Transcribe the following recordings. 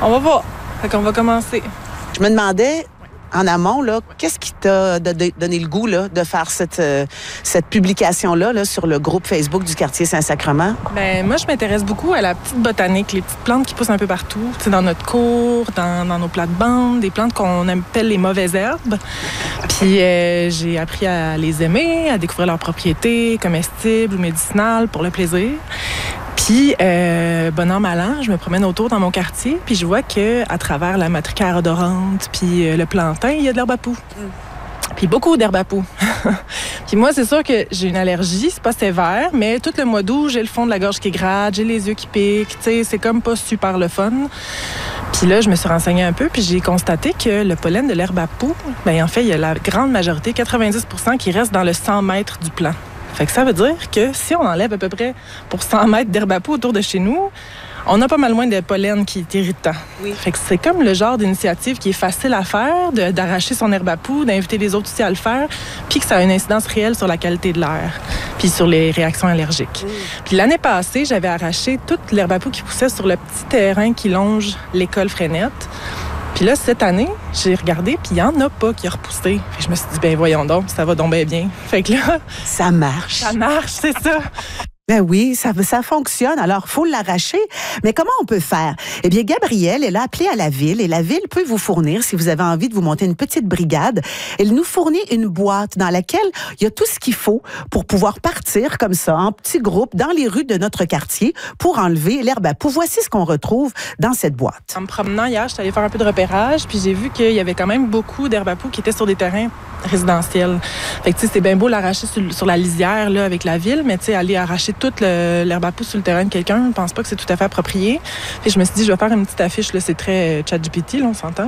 On va voir. Fait qu'on va commencer. Je me demandais, en amont, là, qu'est-ce qui t'a donné le goût là, de faire cette publication-là là, sur le groupe Facebook du quartier Saint-Sacrement? Ben moi, je m'intéresse beaucoup à la petite botanique, les petites plantes qui poussent un peu partout, dans notre cour, dans nos plates-bandes, des plantes qu'on appelle les mauvaises herbes. Puis j'ai appris à les aimer, à découvrir leurs propriétés comestibles ou médicinales pour le plaisir. Puis, bon an, mal an, je me promène autour dans mon quartier, puis je vois qu'à travers la matricaire odorante, puis le plantain, il y a de l'herbe à poux. Puis beaucoup d'herbe à poux. Puis moi, c'est sûr que j'ai une allergie, c'est pas sévère, mais tout le mois d'août, j'ai le fond de la gorge qui gratte, j'ai les yeux qui piquent, tu sais, c'est comme pas super le fun. Puis là, je me suis renseignée un peu, puis j'ai constaté que le pollen de l'herbe à poux, bien, en fait, il y a la grande majorité, 90%, qui reste dans le 100 mètres du plant. Fait que ça veut dire que si on enlève à peu près pour 100 mètres d'herbe à poux autour de chez nous, on a pas mal moins de pollen qui est irritant. Oui. Fait que c'est comme le genre d'initiative qui est facile à faire, d'arracher son herbe à poux, d'inviter les autres aussi à le faire, puis que ça a une incidence réelle sur la qualité de l'air, puis sur les réactions allergiques. Puis l'année passée, j'avais arraché toute l'herbe à poux qui poussait sur le petit terrain qui longe l'école Frénette. Puis là, cette année, j'ai regardé, puis il n'y en a pas qui a repoussé. Fait que je me suis dit, ben voyons donc, ça va donc bien. Fait que là... Ça marche. Ça marche, c'est ça. Ben oui, ça fonctionne. Alors, il faut l'arracher. Mais comment on peut faire? Eh bien, Gabrielle, elle a appelé à la ville et la ville peut vous fournir, si vous avez envie de vous monter une petite brigade, elle nous fournit une boîte dans laquelle il y a tout ce qu'il faut pour pouvoir partir comme ça, en petits groupes, dans les rues de notre quartier pour enlever l'herbe à poux. Voici ce qu'on retrouve dans cette boîte. En me promenant hier, je suis allée faire un peu de repérage, puis j'ai vu qu'il y avait quand même beaucoup d'herbe à poux qui étaient sur des terrains résidentiels. Fait que, tu sais, c'est bien beau l'arracher sur la lisière, là, avec la ville, mais tu sais, aller arracher toute l'herbe à poux sur le terrain de quelqu'un, je ne pense pas que c'est tout à fait approprié. Et je me suis dit, je vais faire une petite affiche, là, c'est très ChatGPT, là, on s'entend.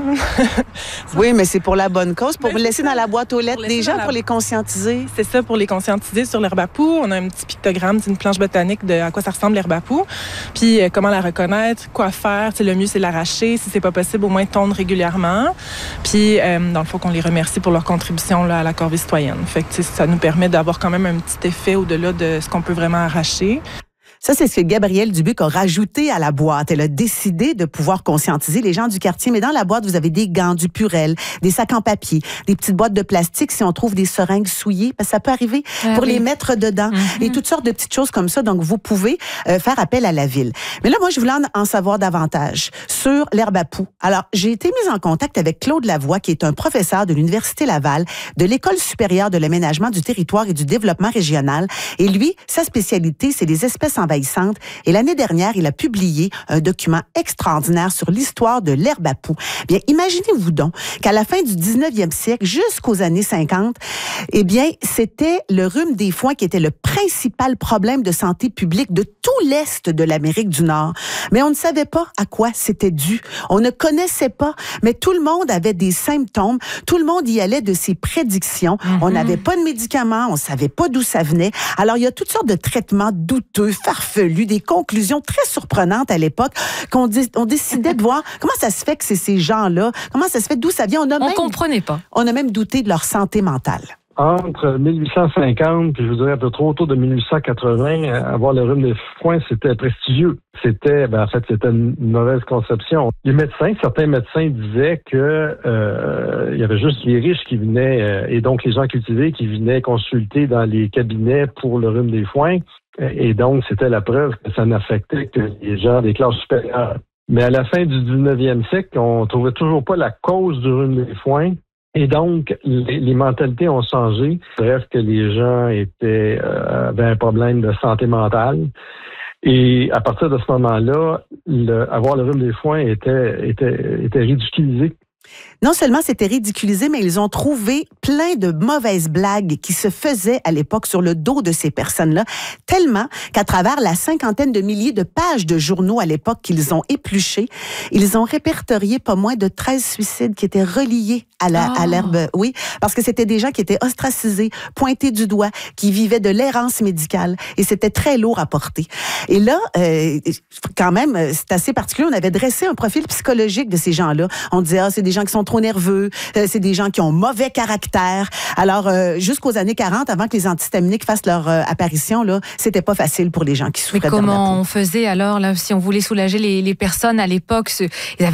Oui, mais c'est pour la bonne cause, pour laisser dans la boîte aux lettres des gens, pour les conscientiser. C'est ça, pour les conscientiser sur l'herbe à poux. On a un petit pictogramme, c'est une planche botanique de à quoi ça ressemble l'herbe à poux. Puis comment la reconnaître, quoi faire. Le mieux, c'est l'arracher. Si c'est pas possible, au moins tondre régulièrement. Puis, dans le fond, qu'on les remercie pour leur contribution là, à la corvée citoyenne. Fait que ça nous permet d'avoir quand même un petit effet au-delà de ce qu'on peut vraiment arracher. Ça, c'est ce que Gabrielle Dubuc a rajouté à la boîte. Elle a décidé de pouvoir conscientiser les gens du quartier. Mais dans la boîte, vous avez des gants, du Purel, des sacs en papier, des petites boîtes de plastique si on trouve des seringues souillées, parce que ça peut arriver pour les mettre dedans. Et toutes sortes de petites choses comme ça. Donc, vous pouvez faire appel à la ville. Mais là, moi, je voulais en savoir davantage sur l'herbe à poux. Alors, j'ai été mise en contact avec Claude Lavoie, qui est un professeur de l'Université Laval, de l'École supérieure de l'aménagement du territoire et du développement régional. Et lui, sa spécialité, c'est les espèces envahissantes. Et l'année dernière, il a publié un document extraordinaire sur l'histoire de l'herbe à poux. Bien, imaginez-vous donc qu'à la fin du 19e siècle, jusqu'aux années 50, eh bien, c'était le rhume des foins qui était le principal problème de santé publique de tout l'Est de l'Amérique du Nord. Mais on ne savait pas à quoi c'était dû. On ne connaissait pas, mais tout le monde avait des symptômes. Tout le monde y allait de ses prédictions. On n'avait pas de médicaments, on savait pas d'où ça venait. Alors, il y a toutes sortes de traitements douteux, farfelus, des conclusions très surprenantes à l'époque on décidait de voir comment ça se fait que c'est ces gens-là, comment ça se fait, d'où ça vient. On comprenait pas. On a même douté de leur santé mentale. Entre 1850 puis je vous dirais un peu trop autour de 1880, avoir le rhume des foins, c'était prestigieux. C'était une mauvaise conception. Certains médecins disaient que il y avait juste les riches qui venaient et donc les gens cultivés qui venaient consulter dans les cabinets pour le rhume des foins. Et donc, c'était la preuve que ça n'affectait que les gens des classes supérieures. Mais à la fin du 19e siècle, on trouvait toujours pas la cause du rhume des foins. Et donc, les mentalités ont changé. Bref, que les gens avaient un problème de santé mentale. Et à partir de ce moment-là, avoir le rhume des foins était ridiculisé. Non seulement c'était ridiculisé, mais ils ont trouvé plein de mauvaises blagues qui se faisaient à l'époque sur le dos de ces personnes-là, tellement qu'à travers la 50aine de milliers de pages de journaux à l'époque qu'ils ont épluchées, ils ont répertorié pas moins de 13 suicides qui étaient reliés à l'herbe. Oui, parce que c'était des gens qui étaient ostracisés, pointés du doigt, qui vivaient de l'errance médicale, et c'était très lourd à porter. Et là, quand même, c'est assez particulier. On avait dressé un profil psychologique de ces gens-là. On disait, c'est des gens qui sont trop nerveux, c'est des gens qui ont mauvais caractère. Alors, jusqu'aux années 40, avant que les antihistaminiques fassent leur apparition, là, c'était pas facile pour les gens qui souffraient de l'herbe à poux. Mais comment on faisait alors, là, si on voulait soulager les personnes à l'époque, ils avaient